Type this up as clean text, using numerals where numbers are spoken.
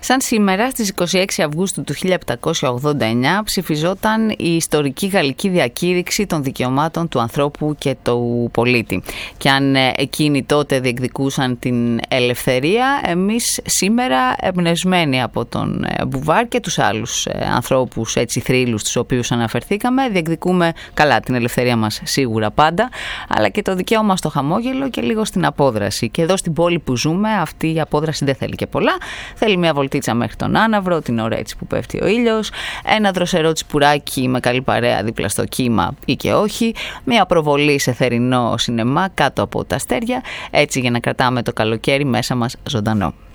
Σαν σήμερα, στις 26 Αυγούστου του 1789, ψηφιζόταν η ιστορική γαλλική διακήρυξη των δικαιωμάτων του ανθρώπου και του πολίτη. Και αν εκείνοι τότε διεκδικούσαν την ελευθερία, εμείς σήμερα, εμπνευσμένοι από τον Μπουβάρ και τους άλλους ανθρώπους, έτσι θρύλους, τους οποίους αναφερθήκαμε, διεκδικούμε καλά την ελευθερία μας σίγουρα πάντα, αλλά και το δικαίωμα στο χαμόγελο και λίγο στην απόδραση. Και εδώ στην πόλη που ζούμε, αυτή η απόδραση δεν θέλει και πολλά. Θέλει μια βολτίτσα μέχρι τον άναυρο, την ώρα έτσι που πέφτει ο ήλιος, ένα δροσερό τσιπουράκι με καλή παρέα δίπλα στο κύμα ή και όχι, μια προβολή σε θερινό σινεμά κάτω από τα αστέρια, έτσι για να κρατάμε το καλοκαίρι μέσα μας ζωντανό.